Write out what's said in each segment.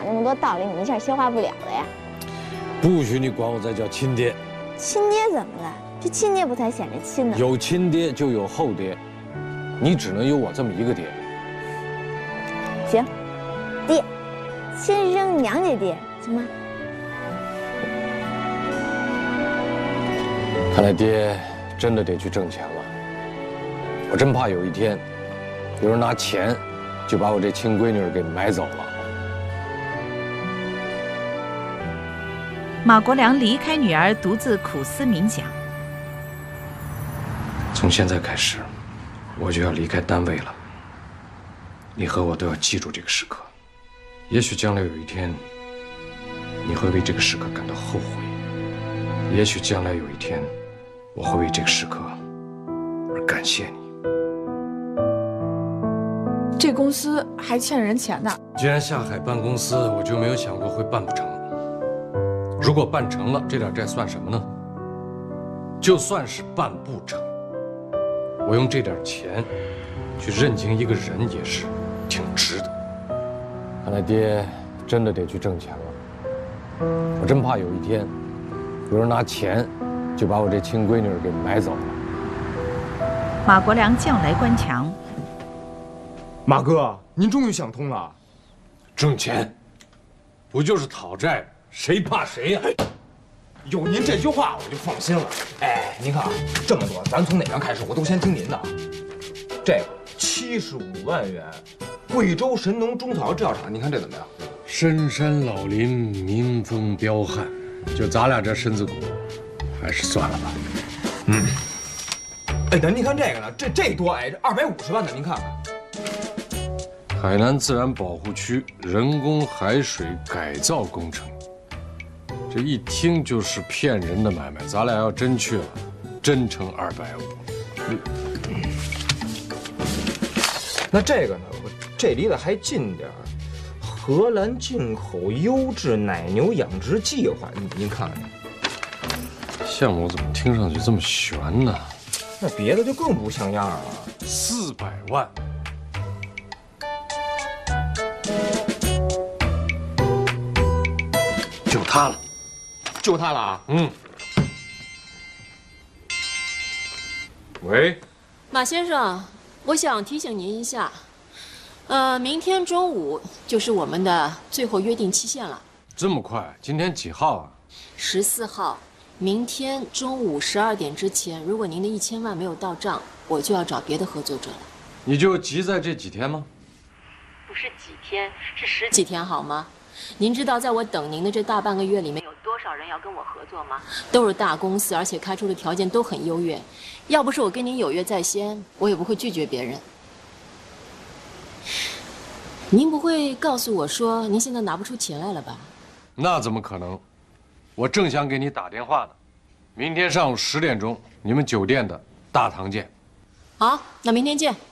那么多道理，你一下消化不了了呀。 不许你管我再叫亲爹。 亲爹怎么了？这亲爹不才显着亲呢？ 有亲爹就有后爹，你只能有我这么一个爹。 行，爹，亲生娘家爹，行吗？ 看来爹真的得去挣钱了。我真怕有一天，有人拿钱就把我这亲闺女给买走了。 马国良离开女儿，独自苦思冥想。 从现在开始，我就要离开单位了。你和我都要记住这个时刻。也许将来有一天，你会为这个时刻感到后悔；也许将来有一天，我会为这个时刻而感谢你。 这公司还欠人钱呢。 既然下海办公司，我就没有想过会办不成。如果办成了，这点债算什么呢？就算是办不成，我用这点钱去认清一个人也是挺值的。看来爹真的得去挣钱了。我真怕有一天，有人拿钱就把我这亲闺女给买走了。 马国良叫来关强。 马哥，您终于想通了。 挣钱，不就是讨债？谁怕谁呀？ 有您这句话，我就放心了。哎，您看啊，这么多，咱从哪张开始，我都先听您的。这个75万元，贵州神农中草制药厂，您看这怎么样？ 深山老林，民风彪悍，就咱俩这身子骨，还是算了吧。 嗯。哎，那您看这个呢？这多哎，这250万呢，您看看。 海南自然保护区人工海水改造工程，这一听就是骗人的买卖。咱俩要真去了，真成250。 那这个呢？这离得还近点儿，荷兰进口优质奶牛养殖计划，您看看这项目怎么听上去这么悬呢？ 那别的就更不像样了。 400万。就他了， 就他了啊！ 嗯。喂， 马先生，我想提醒您一下，明天中午就是我们的最后约定期限了。 这么快？今天几号啊 ？14号，明天中午12点之前，如果您的1000万没有到账，我就要找别的合作者了。 你就急在这几天吗？ 不是几天，是10几天，好吗？您知道在我等您的这大半个月里面有多少人要跟我合作吗？都是大公司，而且开出的条件都很优越。要不是我跟您有约在先，我也不会拒绝别人。您不会告诉我说您现在拿不出钱来了吧？ 那怎么可能？我正想给你打电话呢。明天上午10点钟，你们酒店的大堂见。 好，那明天见。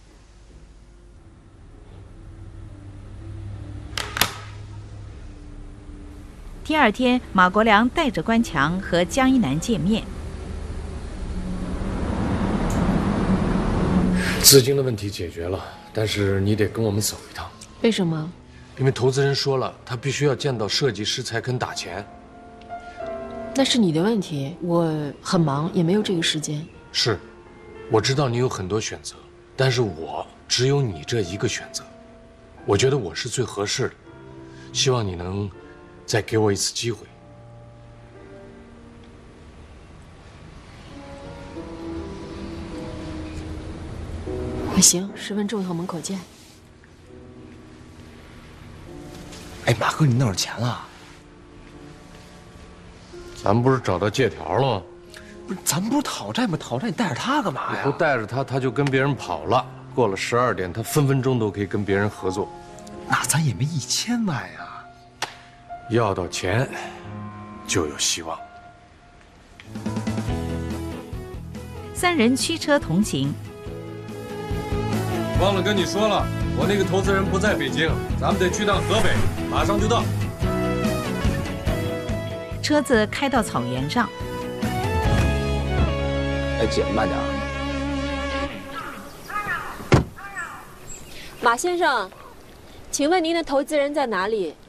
第2天，马国良带着关强和江一南见面。 资金的问题解决了，但是你得跟我们走一趟。 为什么？ 因为投资人说了，他必须要见到设计师才肯打钱。 那是你的问题，我很忙，也没有这个时间。 是，我知道你有很多选择，但是我只有你这一个选择。我觉得我是最合适的，希望你能再给我一次机会。 行，10分钟以后门口见。 哎，马哥，你弄着钱了？ 咱们不是找到借条了吗？ 不是，咱们不是讨债吗？讨债你带着他干嘛呀？ 你不带着他，他就跟别人跑了。过了12点，他分分钟都可以跟别人合作。 那咱也没1000万呀。 要到钱，就有希望。 3人驱车同行。 忘了跟你说了，我那个投资人不在北京，咱们得去趟河北，马上就到。 车子开到草原上。 哎，姐，慢点。 马先生，请问您的投资人在哪里？